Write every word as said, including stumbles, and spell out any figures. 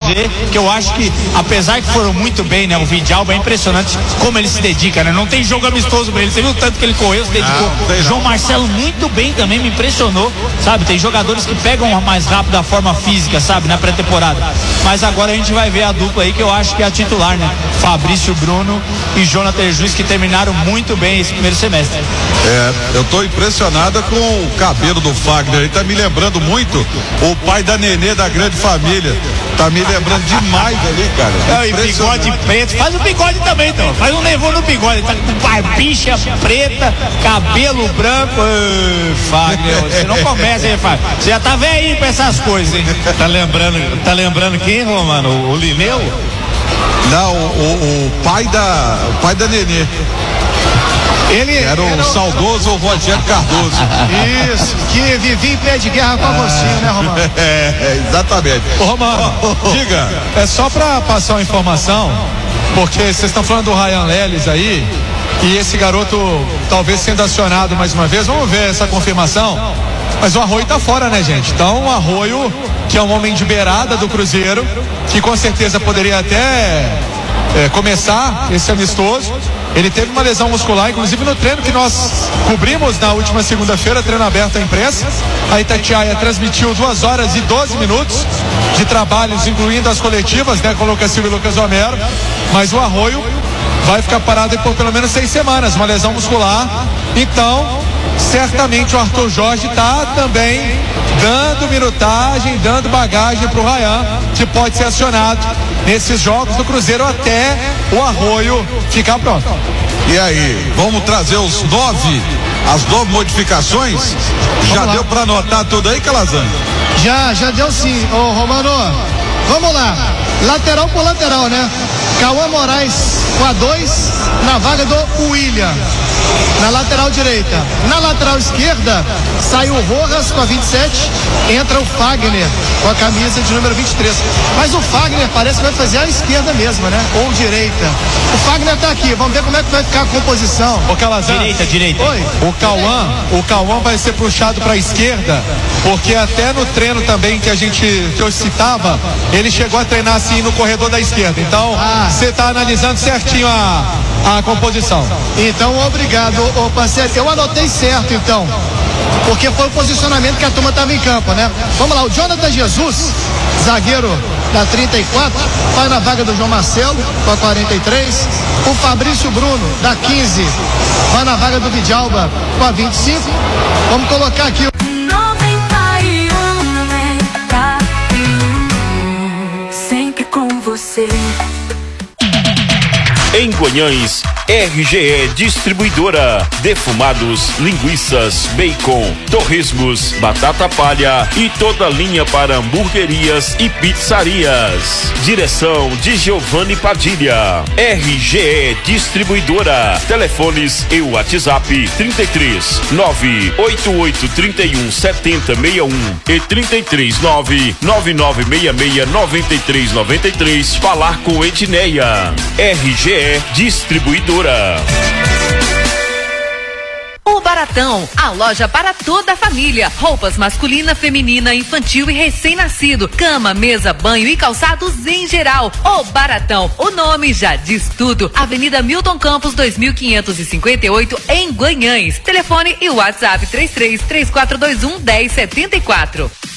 fazer, que eu acho que, apesar que foram muito bem, né? O Vidalba é impressionante como ele se dedica, né? Não tem jogo amistoso pra ele, você viu o tanto que ele correu, se dedicou. Ah, João Marcelo muito bem também, me impressionou, sabe? Tem jogadores que pegam mais rápido a forma física, sabe? Na pré-temporada. Mas agora a gente vai ver a dupla aí, que eu acho que é a titular, né? Fabrício Bruno e Jonathan Juiz, que terminaram muito bem esse primeiro semestre. É, eu tô impressionada com o cabelo do Fagner, ele tá me lembrando muito o pai da Nenê da Grande Família, tá me lembrando demais ali, cara. Não, e bigode preto, faz o bigode também, então, faz um levou no bigode, tá com barbicha preta, cabelo branco. Ô, Fagner, você não começa, hein, Fagner? Você já tá velhinho pra essas coisas, hein? Tá lembrando, tá lembrando quem, Romano? O, o Lineu? Não, o, o pai da, o pai da Nenê. Ele era o era saudoso o... Rogério Cardoso. Isso, que vivia em pé de guerra com a Agostinho, né, Romano? É, exatamente. Ô, Romano, diga, é só pra passar uma informação, porque vocês estão falando do Ryan Lelis aí, e esse garoto talvez sendo acionado mais uma vez, vamos ver essa confirmação. Mas o Arroio tá fora, né, gente? Então o Arroio, que é um homem de beirada do Cruzeiro, que com certeza poderia até é, começar esse amistoso. Ele teve uma lesão muscular, inclusive no treino que nós cobrimos na última segunda-feira, treino aberto à imprensa. A Itatiaia transmitiu duas horas e doze minutos de trabalhos, incluindo as coletivas, né, com o Lucas Silva e Lucas Romero. Mas o Arroio vai ficar parado aí por pelo menos seis semanas, uma lesão muscular. Então, certamente o Arthur Jorge está também dando minutagem, dando bagagem para o Ryan, que pode ser acionado nesses jogos do Cruzeiro até o Arroio ficar pronto. E aí, vamos trazer os nove, as nove modificações? Vamos já lá. Deu para anotar tudo aí, Calazans? Já, já deu sim, ô Romano. Vamos lá, lateral por lateral, né? Cauã Moraes com a dois na vaga do William. Na lateral direita. Na lateral esquerda, sai o Rojas com a vinte e sete, entra o Fagner com a camisa de número vinte e três. Mas o Fagner parece que vai fazer a esquerda mesmo, né? Ou direita. O Fagner tá aqui, vamos ver como é que vai ficar a composição. Ô, Calazans, direita, direita. Oi. O Cauã, o Cauã vai ser puxado para a esquerda, porque até no treino também que a gente que eu citava, ele chegou a treinar assim no corredor da esquerda. Então, você ah. tá analisando certinho a a composição. Então, obrigado, ô parceiro. Eu anotei certo, então, porque foi o posicionamento que a turma estava em campo, né? Vamos lá, o Jonathan Jesus, zagueiro da trinta e quatro, vai na vaga do João Marcelo com a quarenta e três. O Fabrício Bruno, da quinze, vai na vaga do Vidalba com a vinte e cinco. Vamos colocar aqui o sempre com você. Em Guanhães, R G E Distribuidora, defumados, linguiças, bacon, torresmos, batata palha e toda linha para hamburguerias e pizzarias. Direção de Giovanni Padilha. R G E Distribuidora. Telefones e WhatsApp trinta e três, nove oito oito, trinta e um, setenta, sessenta e um e trinta e três, nove nove nove seis seis, nove três nove três. Falar com Edneia. R G E Distribuidora. O Baratão, a loja para toda a família. Roupas masculina, feminina, infantil e recém-nascido. Cama, mesa, banho e calçados em geral. O Baratão, o nome já diz tudo. Avenida Milton Campos, dois mil quinhentos e cinquenta e oito, em Guanhães. Telefone e WhatsApp três três, três quatro dois um, um zero sete quatro.